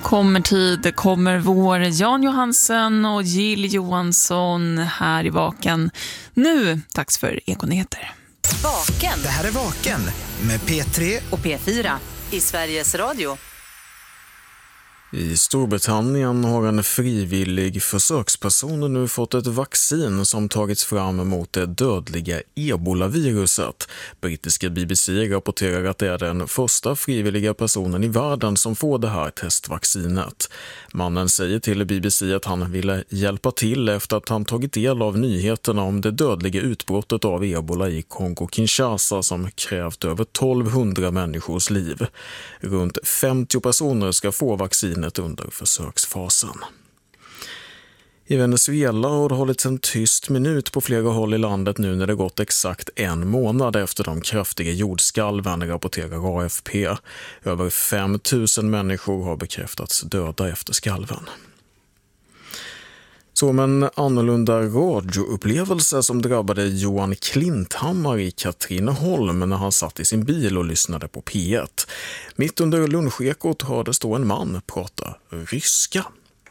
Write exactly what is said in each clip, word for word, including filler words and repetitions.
Kommer tid, kommer vår. Jan Johansen och Jill Johansson här i Vaken. Nu, dags för Ekonyheter. Vaken. Det här är Vaken med P tre och P fyra i Sveriges Radio. I Storbritannien har en frivillig försöksperson nu fått ett vaccin som tagits fram mot det dödliga ebola-viruset. Brittiska B B C rapporterar att det är den första frivilliga personen i världen som får det här testvaccinet. Mannen säger till B B C att han ville hjälpa till efter att han tagit del av nyheterna om det dödliga utbrottet av ebola i Kongo-Kinshasa som krävt över tolvhundra människors liv. Runt femtio personer ska få vaccin under försöksfasen. I Venezuela har det hållits en tyst minut på flera håll i landet nu när det gått exakt en månad efter de kraftiga jordskalven, rapporterar A F P. Över fem tusen människor har bekräftats döda efter skalven. Som en annorlunda radioupplevelse som drabbade Johan Klinthammar i Katrineholm när han satt i sin bil och lyssnade på P ett. Mitt under lunchekot hördes då en man prata ryska.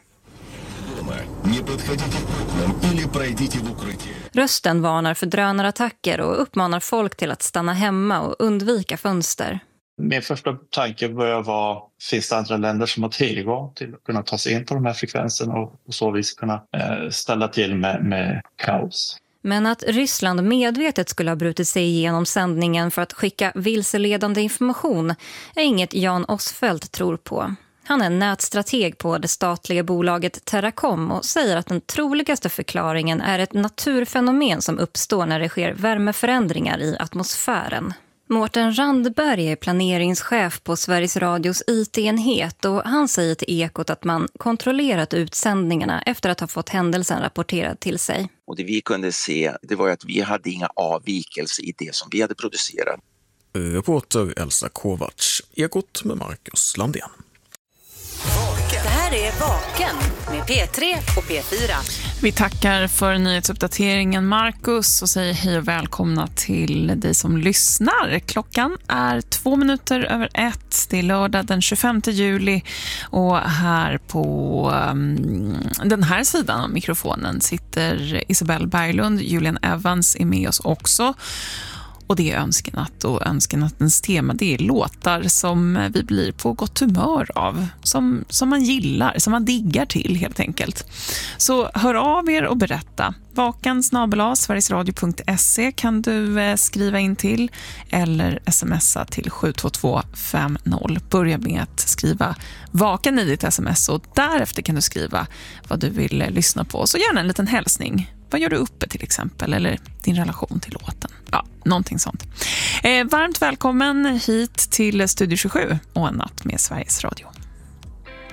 Rösten varnar för drönarattacker och uppmanar folk till att stanna hemma och undvika fönster. Min första tanke börjar vara, finns det andra länder som har tillgång till att kunna ta sig in på de här frekvenserna och på så vis kunna eh, ställa till med, med kaos. Men att Ryssland medvetet skulle ha brutit sig igenom sändningen för att skicka vilseledande information är inget Jan Osfeldt tror på. Han är nätstrateg på det statliga bolaget Terracom och säger att den troligaste förklaringen är ett naturfenomen som uppstår när det sker värmeförändringar i atmosfären. Mårten Randberg är planeringschef på Sveriges Radios I T-enhet och han säger till Ekot att man kontrollerat utsändningarna efter att ha fått händelsen rapporterad till sig. Och det vi kunde se, det var att vi hade inga avvikelser i det som vi hade producerat. Reporter Elsa Kovacs, Ekot med Marcus Landén. Det här är Vaken med P tre och P fyra. Vi tackar för nyhetsuppdateringen Marcus och säger hej och välkomna till dig som lyssnar. Klockan är två minuter över ett. Det är lördag den tjugofemte juli och här på um, den här sidan av mikrofonen sitter Isabelle Berglund. Julian Evans är med oss också. Och det är önskenatt och önskenattens tema, det är låtar som vi blir på gott humör av. Som, som man gillar, som man diggar till helt enkelt. Så hör av er och berätta. Vaken snabel-a sverigesradio punkt se kan du eh, skriva in till eller smsa till sju två två fem noll. Börja med att skriva Vaken i ditt sms och därefter kan du skriva vad du vill eh, lyssna på. Så gärna en liten hälsning. Vad gör du uppe till exempel? Eller din relation till låten? Ja, någonting sånt. Eh, varmt välkommen hit till Studio tjugosju och en natt med Sveriges Radio.